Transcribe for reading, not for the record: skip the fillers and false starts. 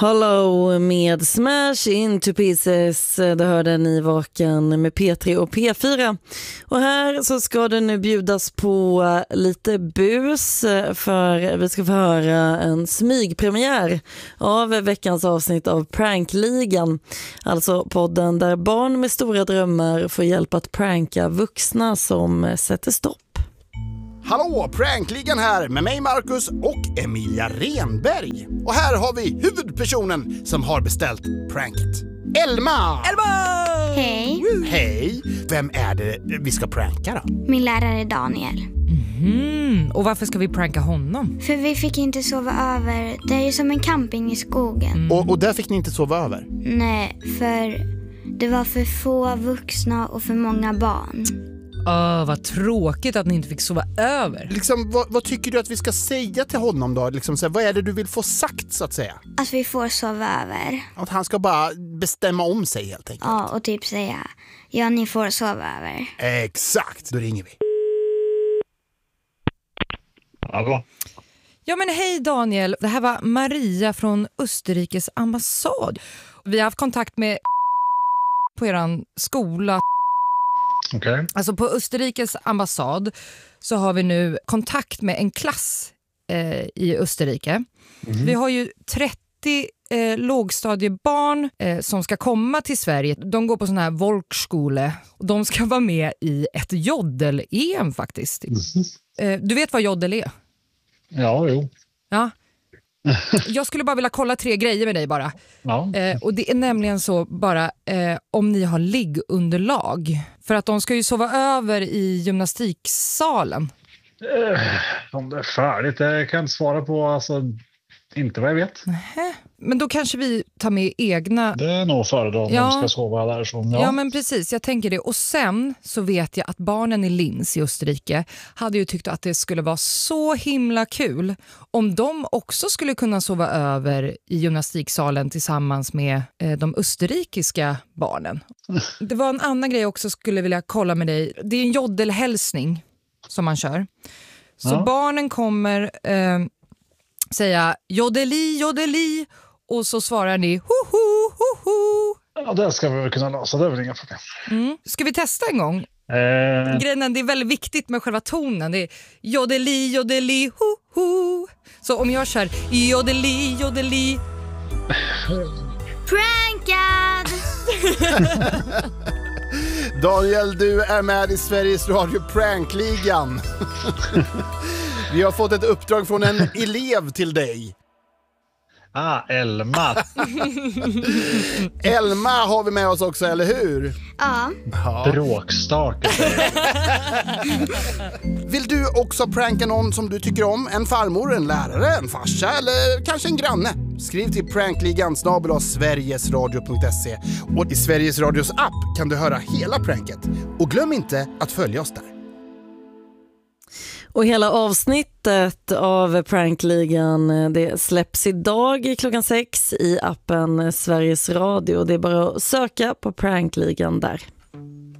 Hello med Smash Into Pieces. Det hörde ni Vaken med P3 och P4. Och här så ska det nu bjudas på lite bus, för vi ska få höra en smygpremiär av veckans avsnitt av Prankligan. Alltså podden där barn med stora drömmar får hjälp att pranka vuxna som sätter stopp. Hallå, Prankligan här med mig Marcus och Emilia Renberg. Och här har vi huvudpersonen som har beställt pranket. Elma! Hej. Hej! Vem är det vi ska pranka då? Min lärare Daniel. Och varför ska vi pranka honom? För vi fick inte sova över. Det är ju som en camping i skogen. Och där fick ni inte sova över? Nej, för det var för få vuxna och för många barn. Vad tråkigt att ni inte fick sova över. Liksom, vad tycker du att vi ska säga till honom då? Liksom, så här, vad är det du vill få sagt så att säga? Att vi får sova över. Att han ska bara bestämma om sig helt enkelt. Ja, och typ säga, ja ni får sova över. Exakt, då ringer vi. Hallå? Ja men hej Daniel, det här var Maria från Österrikes ambassad. Vi har haft kontakt med på eran skola. Okej. Alltså på Österrikes ambassad så har vi nu kontakt med en klass i Österrike. Vi har ju 30 lågstadiebarn som ska komma till Sverige. De går på sån här Volksskole och de ska vara med i ett joddel-EM faktiskt. Du vet vad joddel är? Ja, jo. Ja. Jag skulle bara vilja kolla 3 grejer med dig bara. Ja. Och det är nämligen så bara om ni har liggunderlag. För att de ska ju sova över i gymnastiksalen. Om det är färdigt, det kan jag inte svara på. Alltså, inte vad jag vet. Men då kanske vi tar med egna. Det är nog före om de ska sova där. Så, Ja men precis, jag tänker det. Och sen så vet jag att barnen i Linz i Österrike hade ju tyckt att det skulle vara så himla kul om de också skulle kunna sova över i gymnastiksalen tillsammans med de österrikiska barnen. Det var en annan grej jag också skulle vilja kolla med dig. Det är en joddelhälsning som man kör. Så barnen kommer säga jodeli, jodeli och så svarar ni ho-ho, ho-ho. Ja, det ska vi väl kunna lösa, det är väl inga problem. Ska vi testa en gång? Grejen, det är väldigt viktigt med själva tonen. Det är jodeli, jodeli, ho-ho. Så om jag kör jodeli, jodeli. Prankad! Daniel, du är med i Sveriges Radio Prankligan. Vi har fått ett uppdrag från en elev till dig. Elma. Elma har vi med oss också, eller hur? Ja. Bråkstake. Vill du också pranka någon som du tycker om? En farmor, en lärare, en farsa eller kanske en granne? Skriv till prankligan@sverigesradio.se. Och i Sveriges Radios app kan du höra hela pranket. Och glöm inte att följa oss där. Och hela avsnittet av Prankligan det släpps idag klockan 6 i appen Sveriges Radio. Det är bara att söka på Prankligan där.